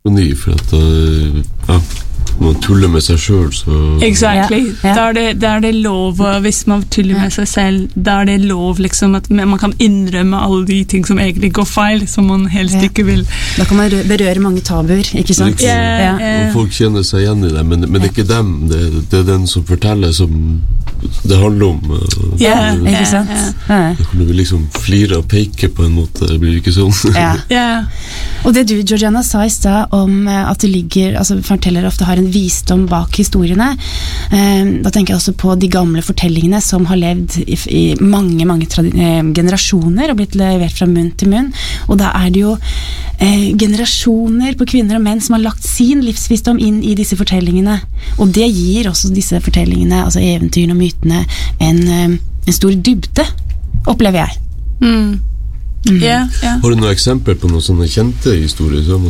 for at man tuller med seg selv så... Exactly. Da det lov, hvis man tuller med seg selv, da det lov liksom at man kan innrømme alle de ting som egentlig går feil, som man helst ikke vil. Da kan man berøre mange tabuer, ikke sant? Og folk kjenner seg igjen i det, men det ikke dem, det den som forteller som det handler om. Ikke sant? Da kan du liksom flire og peke på en måte, det blir ikke sånn. Og det du, Georgiana, sa i sted om at det ligger, altså fortellere ofte har en visdom bak historiene, da tenker jeg også på de gamle fortellingene som har levd i mange generasjoner og blitt levert fra munn til munn, og da det jo generasjoner på kvinner og menn som har lagt sin livsvisdom inn i disse fortellingene, og det gir også disse fortellingene, altså eventyrene og mytene, en stor dybde, opplever jeg. Har du noen eksempler på noen sånne kjente historier som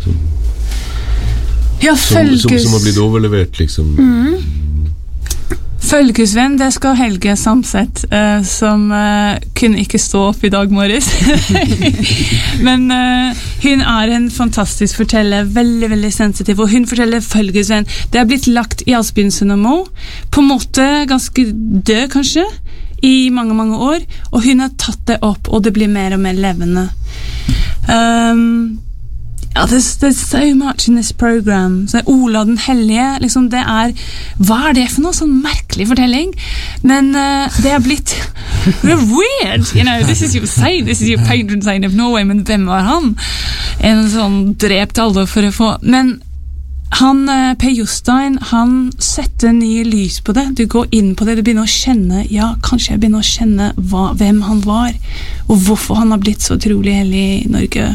har blitt overlevert liksom? Følgesvenn, det skal Helge Samset, som kunne ikke stå opp i dag morges. Men hun en fantastisk forteller, veldig, veldig sensitiv, og hun forteller følgesvenn. Det blitt lagt i Asbjørnsen og Mo, på en måte ganske død kanskje, i mange, mange år, og hun har tatt det opp, og det blir mer og mer levende. There's so much in this program. Så Ola den Hellige, liksom det hva det for noe sånn merkelig fortelling? Men det blitt weird, you know, this is your saint, this is your patron saint of Norway, men hvem var han? En sånn drept alle for å få, men han, Per Jostein, han setter nye lys på det. Du går inn på det, du begynner å kjenne, kanskje jeg begynner å kjenne hvem han var, og hvorfor han har blitt så utrolig hellig i Norge.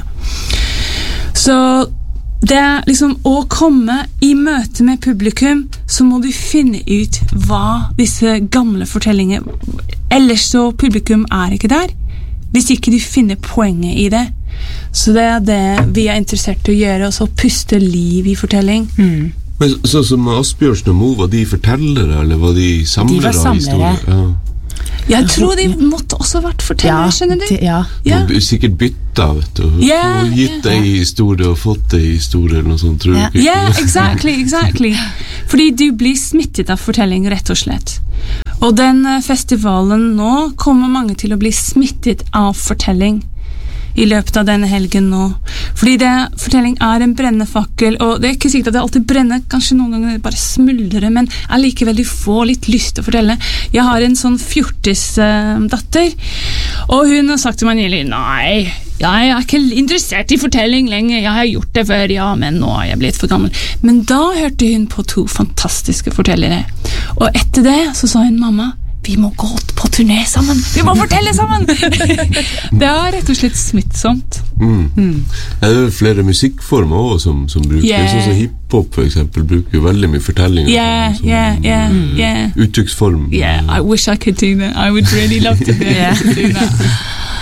Så det liksom å komme i møte med publikum, så må du finne ut hva disse gamle fortellinger, ellers så publikum ikke der, hvis ikke du finner poenget i det. Så det det vi interessert i å gjøre, og så puste liv i fortelling. Men så som Asbjørnsen og Mo, var de fortellere, eller var de samlere av historier? Jeg tror de måtte også vært fortellere, skjønner du? De sikkert bytta, vet du. Og gitt deg historie og fått deg historie, eller noe sånt, tror du ikke? Ja, exactly. Fordi du blir smittet av fortelling, rett og slett. Og den festivalen nå kommer mange til å bli smittet av fortelling i løpet av denne helgen nå. Fordi fortelling en brennende fakkel, og det ikke sikkert at det alltid brenner, kanskje noen ganger bare smuldrer, men jeg likevel de får litt lyst til å fortelle. Jeg har en sånn 14-datter, og hun har sagt til meg nylig, nei, jeg ikke interessert i fortelling lenger, jeg har gjort det før, men nå jeg blitt for gammel. Men da hørte hun på 2 fantastiske fortellere, og etter det så sa hun, mamma, vi må gå på turné sammen, vi må fortelle sammen. Det rett og slett smittsomt. Det jo flere musikkformer også som bruker, sånn som hiphop for eksempel, bruker jo veldig mye fortellinger som uttrykksform. I wish I could do that. I would really love to do that.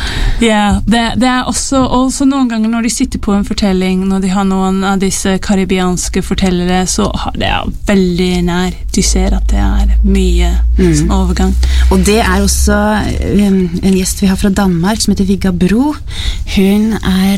Det også noen ganger når de sitter på en fortelling, når de har noen av disse karibianske fortellere, så det veldig nær. Du ser at det mye sånn overgang. Og det også en gjest vi har fra Danmark som heter Vigga Bro. Hun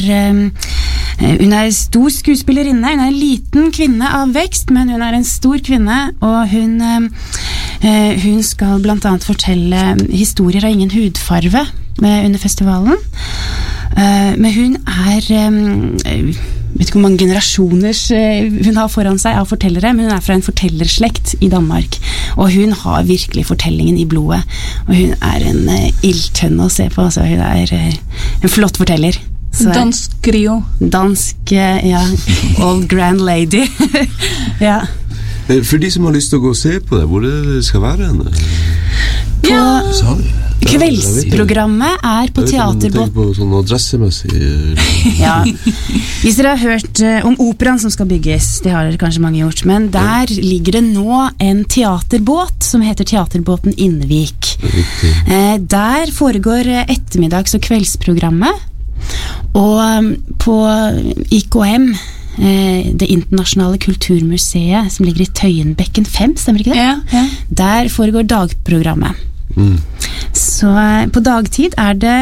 stor skuespillerinne, hun en liten kvinne av vekst, men hun en stor kvinne, og hun skal blant annet fortelle historier av ingen hudfarve under festivalen. Men hun vet ikke hvor mange generasjoners hun har foran seg av fortellere, men hun fra en fortellerslekt i Danmark, og hun har virkelig fortellingen i blodet, og hun en ildtønne å se på, altså hun en flott forteller. Dansk griot. Dansk, old grand lady. For de som har lyst til å gå og se på det, hvor det skal være henne? Kveldsprogrammet på Teaterbåten. På sånn adressemessig. Hvis dere har hørt om operaen som skal bygges, det har dere kanskje mange gjort, men der ligger det nå en teaterbåt som heter Teaterbåten Innvik. Der foregår ettermiddags- og kveldsprogrammet, og på IKM, det internasjonale kulturmuseet som ligger i Tøyenbekken 5, stemmer ikke det? Der foregår dagprogrammet. Så på dagtid det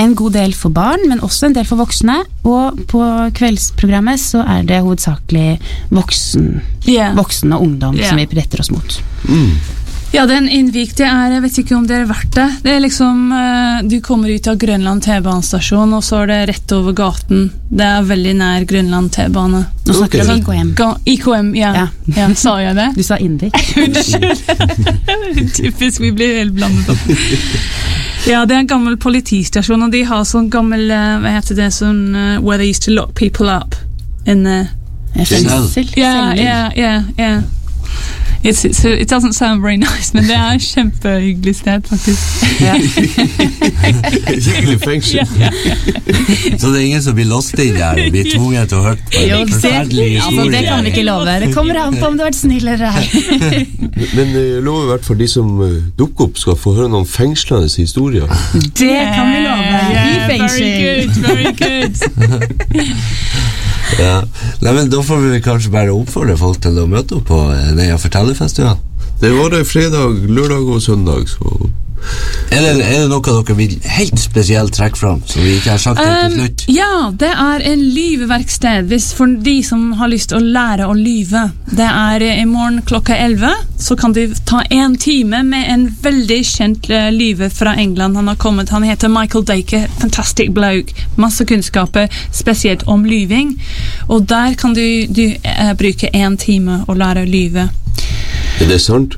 en god del for barn, men også en del for voksne, og på kveldsprogrammet så det hovedsakelig voksen og ungdom som vi retter oss mot. Ja, den innvik, jeg vet ikke om det verdt det. Det liksom, du kommer ut av Grønland T-banestasjon, og så det rett over gaten. Det veldig nær Grønland T-bane. Nå snakker vi IKM. IKM, ja. Sa jeg det? Du sa Indvik. Unnskyld. Typisk, vi blir helt blandet opp. Ja, det en gammel politistasjon, og de har sånn gammel, hva heter det, sånn, where they used to lock people up. Fengsel. Ja. It doesn't sound very nice, men det en kjempehyggelig sted, faktisk. Hyggelig fengsel. Så det ingen som blir låst inn der og blir tvunget til å høre på en forferdelig historie? Det kan vi ikke love. Det kommer an på om du har vært snill eller her. Men jeg lover I hvert fall de som dukker opp skal få høre noen fengslende historier. Det kan vi love. I fengsel. Very good. Ja. Nei, men da får vi kanskje bare oppfordre folk til å møte opp på Neia Fortellerfestival. Det var det fredag, lørdag og søndag, så... det noe dere vil helt spesielt trekke fram, som vi ikke har sagt til slutt? Ja, det en lyveverksted for de som har lyst til å lære å lyve. Det I morgen klokka 11, så kan du ta 1 time med en veldig kjent lyve fra England. Han har kommet, han heter Michael Dacre, fantastic bloke, masse kunnskaper, spesielt om lyving. Og der kan du bruke 1 time og lære å lyve. Det sant?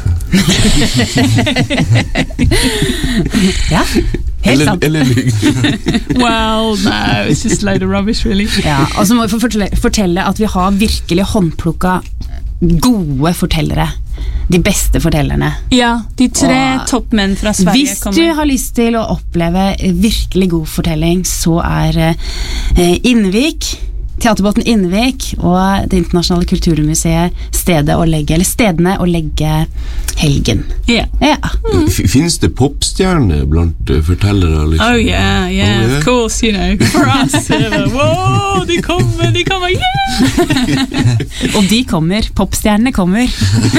Ja, helt sant. Eller Well, no, it's just a load of rubbish, really. Ja, og så må vi fortelle at vi har virkelig håndplukket gode fortellere. De beste fortellerne. Ja, de 3 toppmenn fra Sverige hvis kommer. Hvis du har lyst til å oppleve virkelig god fortelling, så Innvik, Teaterbåten Innvik og Det internasjonale kulturmuseet stedene å legge helgen. Ja. Finns det popstjerner blant fortellere? Liksom? Oh yeah, of course, you know, for us. Wow, de kommer, yeah! Og de kommer, popstjernene kommer.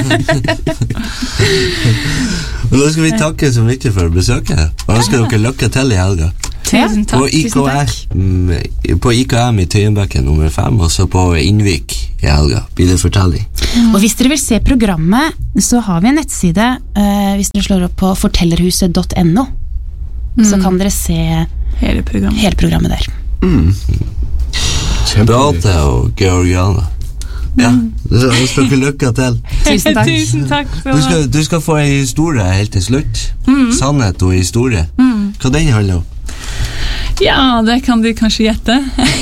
Og da skal vi takke så mye for besøket. Og da skal dere lykke til I helga. Tusen takk. På IKM I Tøyenbekken nummer 5, og så på Innvik I helga. Bildefortelling. Og hvis dere vil se programmet, så har vi en nettside. Hvis dere slår opp på fortellerhuset.no, så kan dere se hele programmet der. Beate og Georgiana. Ja, så skal dere lykke til. Tusen takk. Tusen takk du skal få en historie helt til slutt. Sannhet og historie. Hva den handler om? Ja, det kan du kanskje gjette.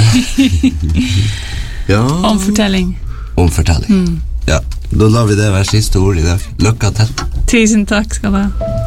Om fortelling. Om fortelling. Ja, da lar vi det være siste ord I dag. Lykke til. Tusen takk skal du ha.